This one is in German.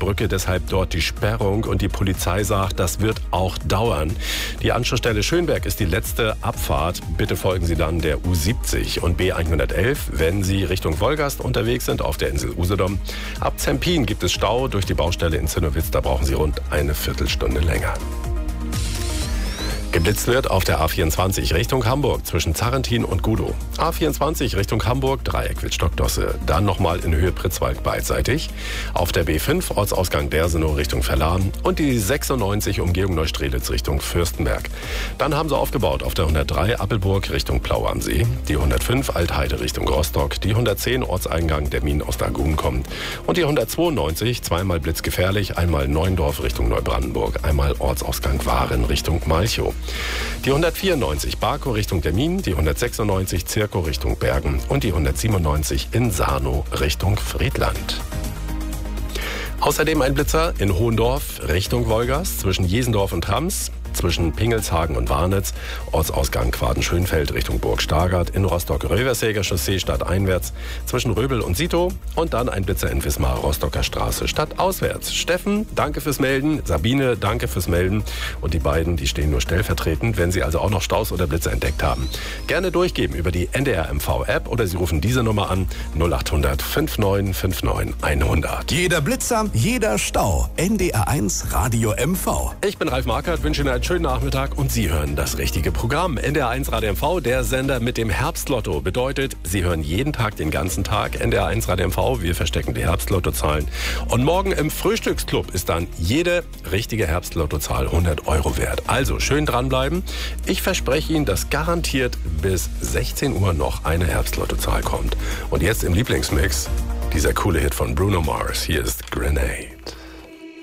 Brücke, deshalb dort die Sperrung und die Polizei sagt, das wird auch dauern. Die Anschlussstelle Schönberg ist die letzte Abfahrt. Bitte folgen Sie dann der U70 und B111, wenn Sie Richtung Wolgast unterwegs sind auf der Insel Usedom. Ab Zempin gibt es Stau durch die Baustelle in Zinnowitz, da brauchen Sie rund eine Viertelstunde länger. Geblitzt wird auf der A24 Richtung Hamburg zwischen Zarrentin und Gudow. A24 Richtung Hamburg, Dreieck Wittstock-Dosse. Dann nochmal in Höhe Pritzwalk beidseitig. Auf der B5 Ortsausgang Dersenow Richtung Verlahen und die 96 Umgehung Neustrelitz Richtung Fürstenberg. Dann haben sie aufgebaut auf der 103 Appelburg Richtung Plau am See, die 105 Altheide Richtung Rostock, die 110 Ortseingang der Minen aus Dagun kommt und die 192 zweimal blitzgefährlich, einmal Neuendorf Richtung Neubrandenburg, einmal Ortsausgang Waren Richtung Malchow. Die 194 Barkow Richtung der Minen, die 196 Zirkow Richtung Bergen und die 197 in Sarnow Richtung Friedland. Außerdem ein Blitzer in Hohendorf Richtung Wolgast zwischen Jesendorf und Hams, zwischen Pingelshagen und Warnitz, Ortsausgang Quaden-Schönfeld Richtung Burg Stargard, in Rostock-Röversäger Chaussee stadteinwärts, zwischen Röbel und Sito und dann ein Blitzer in Wismar, Rostocker Straße stadtauswärts. Steffen, danke fürs Melden. Sabine, danke fürs Melden. Und die beiden, die stehen nur stellvertretend, wenn Sie also auch noch Staus oder Blitzer entdeckt haben. Gerne durchgeben über die NDR MV-App oder Sie rufen diese Nummer an 0800 5959 100. Jeder Blitzer, jeder Stau. NDR1 Radio MV. Ich bin Ralf Markert, wünsche Ihnen einen schönen Nachmittag und Sie hören das richtige Programm. NDR1 Radio MV, der Sender mit dem Herbstlotto. Bedeutet, Sie hören jeden Tag, den ganzen Tag NDR1 Radio MV. Wir verstecken die Herbstlottozahlen. Und morgen im Frühstücksclub ist dann jede richtige Herbstlottozahl 100 € wert. Also schön dranbleiben. Ich verspreche Ihnen, dass garantiert bis 16 Uhr noch eine Herbstlottozahl kommt. Und jetzt im Lieblingsmix dieser coole Hit von Bruno Mars. Hier ist Grenade.